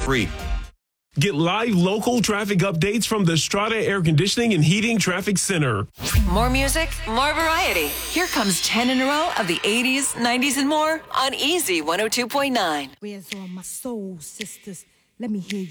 free. Get live local traffic updates from the Strata Air Conditioning and Heating Traffic Center. More music, more variety. Here comes 10 in a row of the 80s, 90s, and more on Easy 102.9. Where's all my soul sisters? Let me hear you.